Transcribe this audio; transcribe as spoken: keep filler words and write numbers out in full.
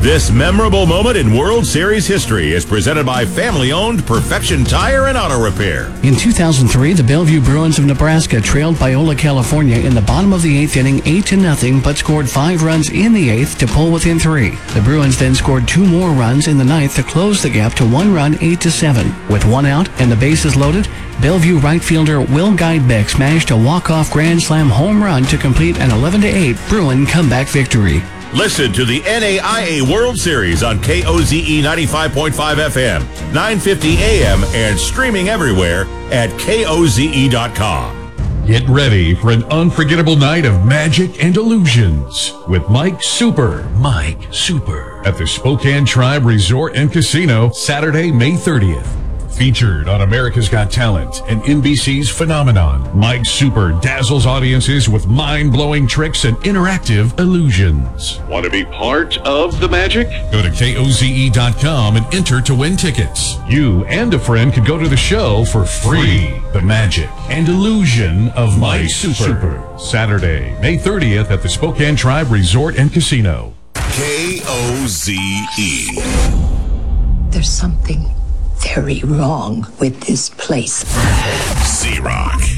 This memorable moment in World Series history is presented by family-owned Perfection Tire and Auto Repair. In two thousand three, the Bellevue Bruins of Nebraska trailed Biola, California in the bottom of the eighth inning eight to nothing, but scored five runs in the eighth to pull within three. The Bruins then scored two more runs in the ninth to close the gap to one run, eight to seven. With one out and the bases loaded, Bellevue right fielder Will Guidebeck smashed a walk-off grand slam home run to complete an eleven to eight Bruin comeback victory. Listen to the N A I A World Series on K O Z E ninety-five point five F M, nine fifty A M, and streaming everywhere at K O Z E dot com. Get ready for an unforgettable night of magic and illusions with Mike Super. Mike Super. At the Spokane Tribe Resort and Casino, Saturday, May thirtieth. Featured on America's Got Talent and N B C's Phenomenon, Mike Super dazzles audiences with mind-blowing tricks and interactive illusions. Want to be part of the magic? Go to K O Z E dot com and enter to win tickets. You and a friend could go to the show for free. The magic and illusion of Mike Super. Super. Saturday, May thirtieth at the Spokane Tribe Resort and Casino. K O Z E. There's something very wrong with this place. Z-Rock.